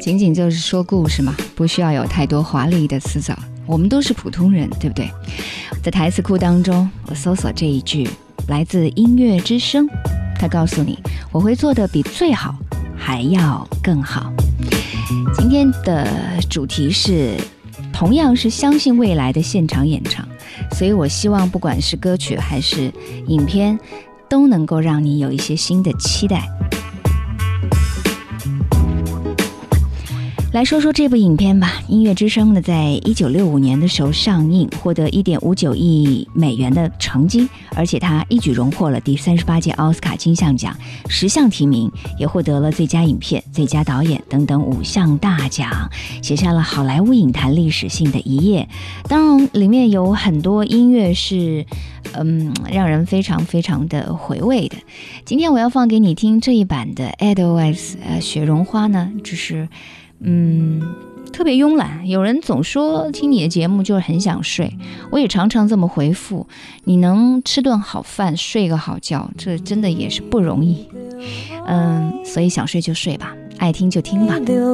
仅仅就是说故事嘛，不需要有太多华丽的辞藻，我们都是普通人，对不对？在台词库当中，我搜索这一句，来自音乐之声，它告诉你，我会做得比最好还要更好。今天的主题是同样是相信未来的现场演唱，所以我希望不管是歌曲还是影片，都能够让你有一些新的期待。来说说这部影片吧，音乐之声呢，在1965年的时候上映，获得1.59亿美元的成绩，而且他一举荣获了第38届奥斯卡金像奖10项提名，也获得了最佳影片、最佳导演等等5项大奖，写下了好莱坞影坛历史性的一页。当然里面有很多音乐是让人非常非常的回味的。今天我要放给你听这一版的 Edelweiss 雪绒花呢，就是特别慵懒，有人总说听你的节目就是很想睡，我也常常这么回复，你能吃顿好饭睡个好觉，这真的也是不容易。所以想睡就睡吧，爱听就听吧。